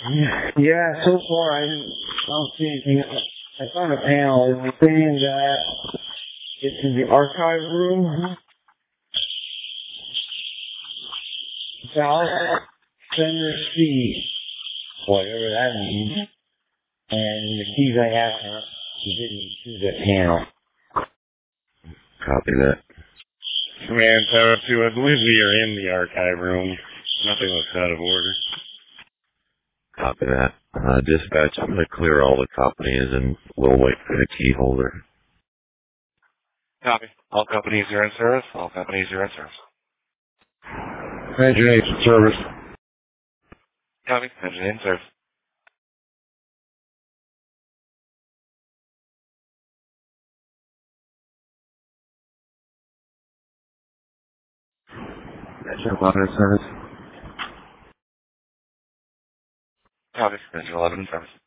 Yeah, so far don't see anything. I found a panel saying that it's in the archive room. South Center C, whatever that means. And the keys I have didn't see the panel. Copy that. Command Tower 2, I believe we are in the archive room. Nothing looks out of order. Copy that. Dispatch, I'm going to clear all the companies and we'll wait for the key holder. Copy. All companies are in service. All companies are in service. Engine 8 in service. Copy. Engine in service. Engine 11 in service. Copy. Engine 11 in service.